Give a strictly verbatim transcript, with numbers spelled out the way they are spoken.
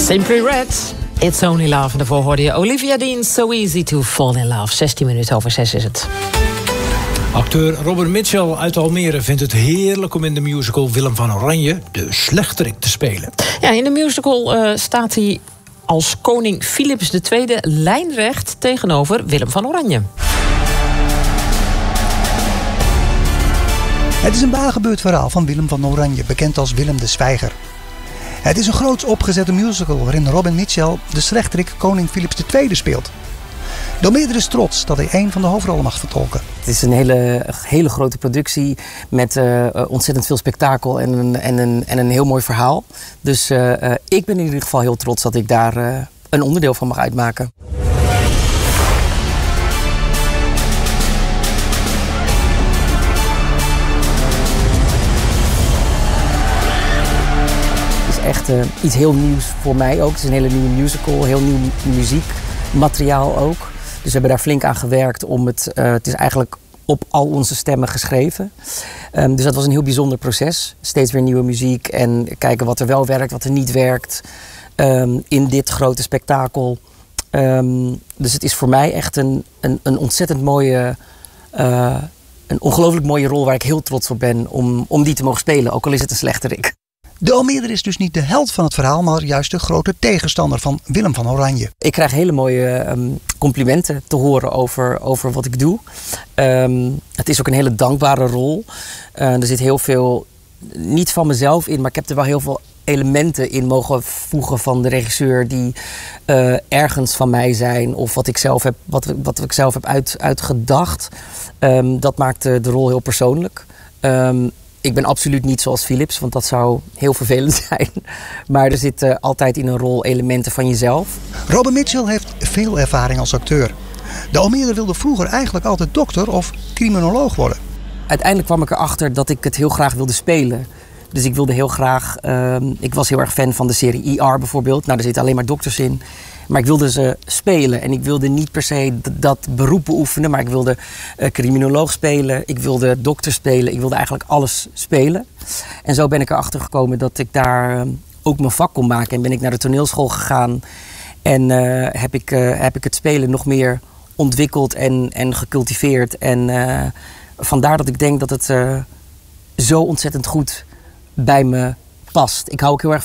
Simply Red, It's Only Love. En daarvoor hoorde je Olivia Dean, So Easy to Fall in Love. zestien minuten over zes is het. Acteur Robert Mitchell uit Almere vindt het heerlijk om in de musical Willem van Oranje de slechterik te spelen. Ja, in de musical uh, staat hij als koning Philips de Tweede lijnrecht tegenover Willem van Oranje. Het is een waargebeurd verhaal van Willem van Oranje, bekend als Willem de Zwijger. Het is een groots opgezette musical waarin Robert Mitchell de slechterik koning Philips de Tweede speelt. De Almere is trots dat hij één van de hoofdrollen mag vertolken. Het is een hele, hele grote productie met uh, ontzettend veel spektakel en een, en, een, en een heel mooi verhaal. Dus uh, uh, ik ben in ieder geval heel trots dat ik daar uh, een onderdeel van mag uitmaken. Het is echt uh, iets heel nieuws voor mij ook. Het is een hele nieuwe musical, heel nieuw muziekmateriaal ook. Dus we hebben daar flink aan gewerkt om het... Uh, het is eigenlijk op al onze stemmen geschreven. Um, dus dat was een heel bijzonder proces. Steeds weer nieuwe muziek en kijken wat er wel werkt, wat er niet werkt. Um, in dit grote spektakel. Um, dus het is voor mij echt een, een, een ontzettend mooie... Uh, een ongelooflijk mooie rol waar ik heel trots op ben om, om die te mogen spelen. Ook al is het een slechterik. De Almere is dus niet de held van het verhaal, maar juist de grote tegenstander van Willem van Oranje. Ik krijg hele mooie um, complimenten te horen over, over wat ik doe. Um, het is ook een hele dankbare rol. Uh, er zit heel veel, niet van mezelf in, maar ik heb er wel heel veel elementen in mogen voegen van de regisseur die uh, ergens van mij zijn. Of wat ik zelf heb, wat, wat ik zelf heb uit, uitgedacht. Um, dat maakt de, de rol heel persoonlijk. Um, Ik ben absoluut niet zoals Philips, want dat zou heel vervelend zijn. Maar er zitten altijd in een rol elementen van jezelf. Robert Mitchell heeft veel ervaring als acteur. De Almere wilde vroeger eigenlijk altijd dokter of criminoloog worden. Uiteindelijk kwam ik erachter dat ik het heel graag wilde spelen. Dus ik wilde heel graag... Uh, ik was heel erg fan van de serie E R bijvoorbeeld. Nou, daar zitten alleen maar dokters in. Maar ik wilde ze spelen. En ik wilde niet per se dat beroep beoefenen. Maar ik wilde uh, criminoloog spelen. Ik wilde dokter spelen. Ik wilde eigenlijk alles spelen. En zo ben ik erachter gekomen dat ik daar uh, ook mijn vak kon maken. En ben ik naar de toneelschool gegaan. En uh, heb, ik, uh, heb ik het spelen nog meer ontwikkeld en, en gecultiveerd. En uh, vandaar dat ik denk dat het uh, zo ontzettend goed bij me past. Ik hou ook heel erg